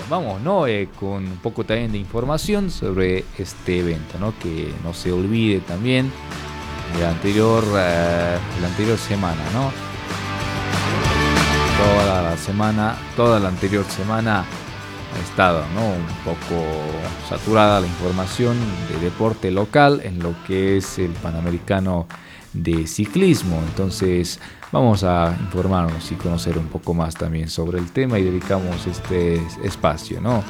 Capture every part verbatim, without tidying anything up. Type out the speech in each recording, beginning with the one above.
vamos, ¿no? Eh, con un poco también de información sobre este evento, ¿no? Que no se olvide también de la anterior, eh, la anterior semana, ¿no? Toda la semana, toda la anterior semana ha estado, ¿no? Un poco saturada la información de deporte local en lo que es el Panamericano de ciclismo. Entonces vamos a informarnos y conocer un poco más también sobre el tema y dedicamos este espacio, ¿no?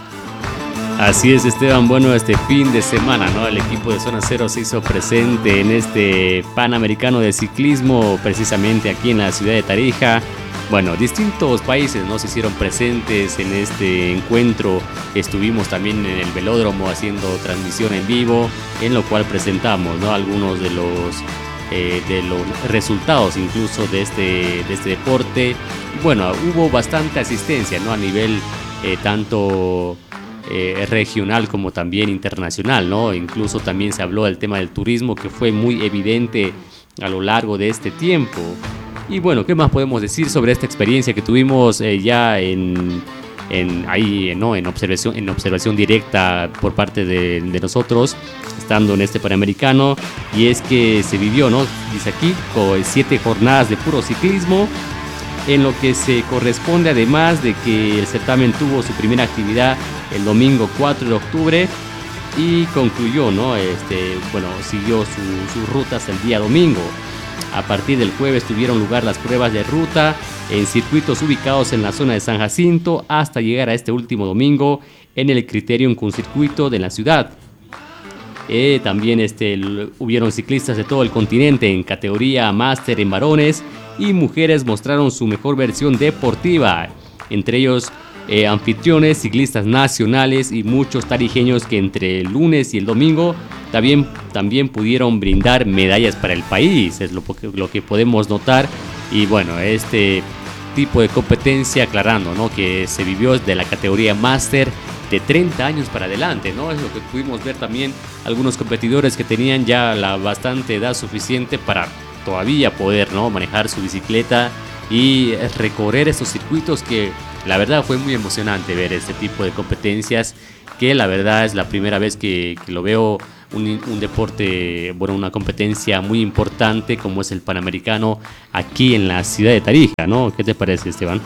Así es, Esteban. Bueno, este fin de semana, ¿no? El equipo de Zona Cero se hizo presente en este Panamericano de ciclismo, precisamente aquí en la ciudad de Tarija. Bueno, distintos países, ¿no? Se hicieron presentes en este encuentro. Estuvimos también en el velódromo haciendo transmisión en vivo, en lo cual presentamos, ¿no? Algunos de los, eh, de los resultados incluso de este, de este deporte. Y bueno, hubo bastante asistencia, ¿no? A nivel eh, tanto eh, regional como también internacional, ¿no? Incluso también se habló del tema del turismo, que fue muy evidente a lo largo de este tiempo. Y bueno, ¿qué más podemos decir sobre esta experiencia que tuvimos eh, ya en, en, ahí, ¿no? en, observación, en observación directa por parte de, de nosotros, estando en este Panamericano? Y es que se vivió, ¿no? Dice aquí, con siete jornadas de puro ciclismo, en lo que se corresponde además de que el certamen tuvo su primera actividad el domingo cuatro de octubre y concluyó, ¿no? Este, bueno, siguió su, sus rutas el día domingo. A partir del jueves tuvieron lugar las pruebas de ruta en circuitos ubicados en la zona de San Jacinto hasta llegar a este último domingo en el Criterium con circuito de la ciudad. Eh, también este, hubieron ciclistas de todo el continente en categoría máster en varones y mujeres mostraron su mejor versión deportiva, entre ellos eh, anfitriones, ciclistas nacionales y muchos tarijeños que entre el lunes y el domingo también, también pudieron brindar medallas para el país, es lo, lo que podemos notar. Y bueno, este tipo de competencia, aclarando, ¿no? Que se vivió de la categoría máster de treinta años para adelante, ¿no? Es lo que pudimos ver también algunos competidores que tenían ya la bastante edad suficiente para todavía poder, ¿no? Manejar su bicicleta y recorrer esos circuitos, que la verdad fue muy emocionante ver este tipo de competencias, que la verdad es la primera vez que, que lo veo. Un, un deporte, bueno, una competencia muy importante como es el Panamericano aquí en la ciudad de Tarija, ¿no? ¿Qué te parece, Esteban?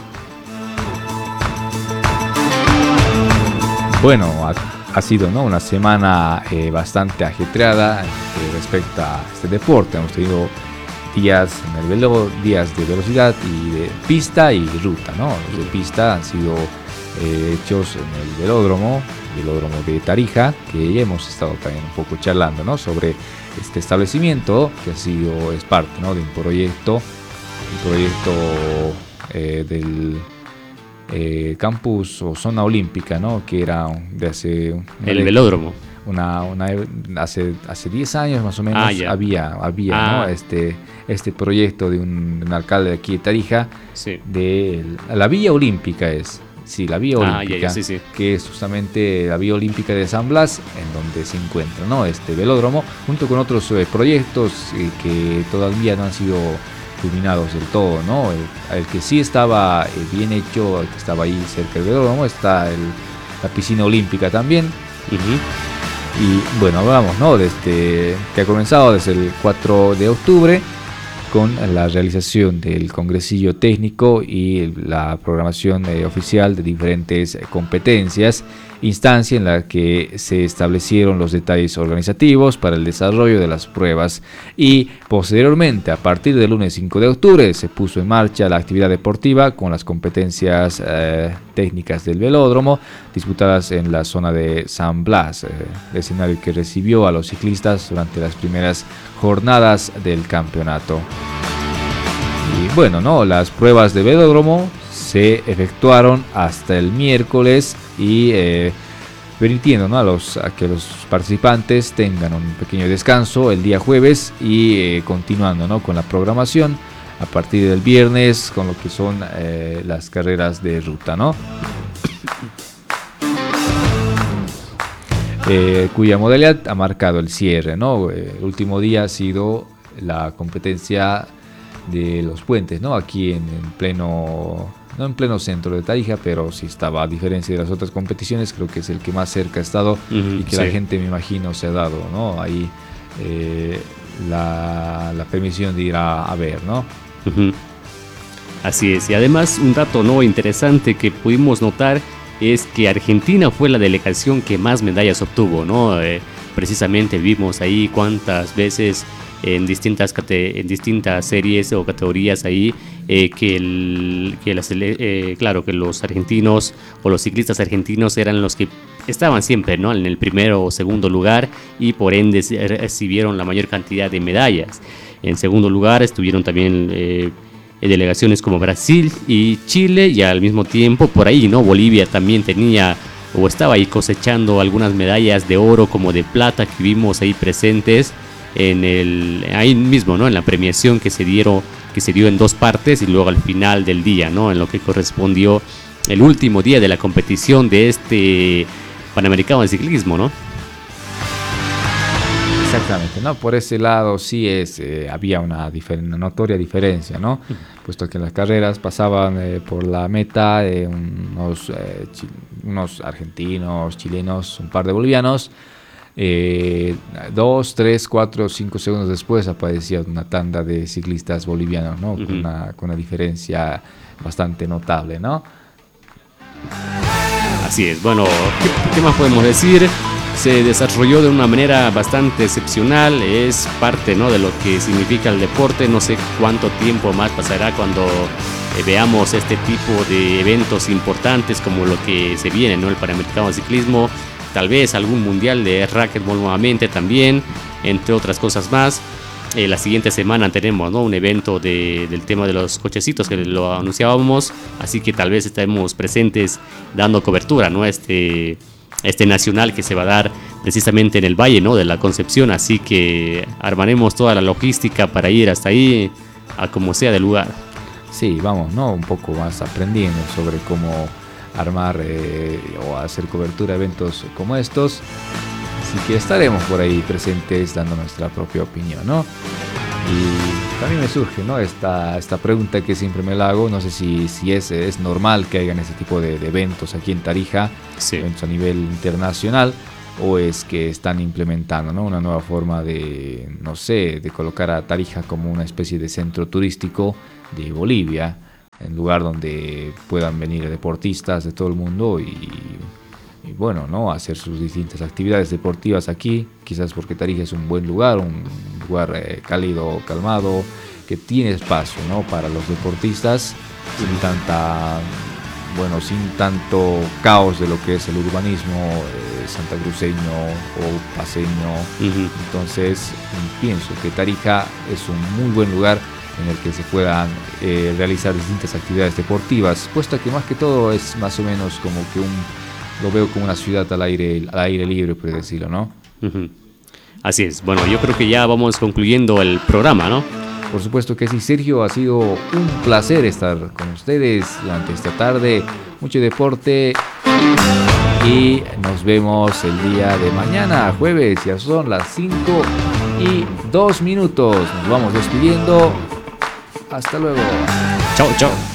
Bueno, ha, ha sido, ¿no? Una semana eh, bastante ajetreada eh, respecto a este deporte. Hemos tenido días en el velo, días de velocidad y de pista y ruta, ¿no? Los de pista han sido eh, hechos en el velódromo. velódromo de Tarija, que ya hemos estado también un poco charlando, ¿no? Sobre este establecimiento que ha sido, es parte, ¿no? De un proyecto, un proyecto eh, del eh, campus o zona olímpica, ¿no? Que era de hace... El una, velódromo. Una, una, hace, hace diez años más o menos ah, yeah. había, había ah. ¿no? este, este proyecto de un, de un alcalde de aquí de Tarija, sí. de la Villa Olímpica es. Sí, la Vía Olímpica, ah, yeah, yeah, sí, sí. que es justamente la Vía Olímpica de San Blas, en donde se encuentra, ¿no? Este velódromo, junto con otros eh, proyectos eh, que todavía no han sido culminados del todo, ¿no? El, el que sí estaba eh, bien hecho, el que estaba ahí cerca del velódromo, está el, la piscina olímpica también. Uh-huh. Y bueno, hablamos, ¿no? Desde, que ha comenzado desde el cuatro de octubre, con la realización del congresillo técnico y la programación eh, oficial de diferentes eh, competencias, instancia en la que se establecieron los detalles organizativos para el desarrollo de las pruebas y posteriormente, a partir del lunes cinco de octubre, se puso en marcha la actividad deportiva con las competencias eh, técnicas del velódromo disputadas en la zona de San Blas, eh, el escenario que recibió a los ciclistas durante las primeras jornadas del campeonato. Y bueno, ¿no? Las pruebas de velódromo se efectuaron hasta el miércoles y eh, permitiendo, ¿no? a, los, a que los participantes tengan un pequeño descanso el día jueves y eh, continuando, ¿no? con la programación a partir del viernes con lo que son eh, las carreras de ruta, ¿no? Eh, cuya modalidad ha marcado el cierre, ¿no? Eh, el último día ha sido la competencia de los puentes, ¿no? Aquí en, en pleno no en pleno centro de Tarija, pero sí estaba, a diferencia de las otras competiciones, creo que es el que más cerca ha estado uh-huh, y que sí. La gente, me imagino, se ha dado, ¿no? Ahí eh, la, la permisión de ir a, a ver, ¿no? Uh-huh. Así es, y además un dato no interesante que pudimos notar es que Argentina fue la delegación que más medallas obtuvo, ¿no? Eh, precisamente vimos ahí cuántas veces en distintas, cate- en distintas series o categorías ahí eh, que, el, que las, eh, claro, que los argentinos o los ciclistas argentinos eran los que estaban siempre, ¿no? En el primero o segundo lugar y por ende recibieron la mayor cantidad de medallas. En segundo lugar estuvieron también eh, delegaciones como Brasil y Chile, y al mismo tiempo por ahí, ¿no? Bolivia también tenía o estaba ahí cosechando algunas medallas de oro como de plata que vimos ahí presentes en el ahí mismo, ¿no? En la premiación que se dieron que se dio en dos partes y luego al final del día, ¿no? En lo que correspondió el último día de la competición de este Panamericano de ciclismo, ¿no? Exactamente, ¿no? Por ese lado sí es, eh, había una, difer- una notoria diferencia, ¿no? Puesto que en las carreras pasaban eh, por la meta eh, unos, eh, chi- unos argentinos, chilenos, un par de bolivianos. Eh, dos, tres, cuatro, cinco segundos después aparecía una tanda de ciclistas bolivianos, ¿no? Uh-huh. Con, una, con una diferencia bastante notable, ¿no? Así es, bueno, ¿qué, qué más podemos decir? Se desarrolló de una manera bastante excepcional, es parte, ¿no? De lo que significa el deporte. No sé cuánto tiempo más pasará cuando eh, veamos este tipo de eventos importantes como lo que se viene, ¿no? El Panamericano de Ciclismo, tal vez algún mundial de racquetball nuevamente también, entre otras cosas más. Eh, la siguiente semana tenemos, ¿no? Un evento de, del tema de los cochecitos que lo anunciábamos, así que tal vez estaremos presentes dando cobertura, ¿no? Este... este nacional que se va a dar precisamente en el Valle, ¿no? De la Concepción, así que armaremos toda la logística para ir hasta ahí a como sea del lugar. Sí, vamos, ¿no? Un poco más aprendiendo sobre cómo armar eh, o hacer cobertura de eventos como estos, así que estaremos por ahí presentes dando nuestra propia opinión, ¿no? Y también me surge, ¿no? Esta, esta pregunta que siempre me la hago, no sé si, si es, es normal que hagan este tipo de, de eventos aquí en Tarija, sí. Eventos a nivel internacional, o es que están implementando, ¿no? Una nueva forma de, no sé, de colocar a Tarija como una especie de centro turístico de Bolivia, en lugar donde puedan venir deportistas de todo el mundo y... y bueno, ¿no? Hacer sus distintas actividades deportivas aquí, quizás porque Tarija es un buen lugar, un lugar eh, cálido, calmado, que tiene espacio, ¿no? Para los deportistas, sin tanta, bueno, sin tanto caos de lo que es el urbanismo eh, santacruceño o paceño. Uh-huh. Entonces, pienso que Tarija es un muy buen lugar en el que se puedan eh, realizar distintas actividades deportivas, puesto que más que todo es más o menos como que un lo veo como una ciudad al aire, al aire libre, por decirlo, ¿no? Uh-huh. Así es. Bueno, yo creo que ya vamos concluyendo el programa, ¿no? Por supuesto que sí, Sergio. Ha sido un placer estar con ustedes durante esta tarde. Mucho deporte. Y nos vemos el día de mañana, jueves. Ya son las cinco y dos minutos. Nos vamos despidiendo. Hasta luego. Chao, chao.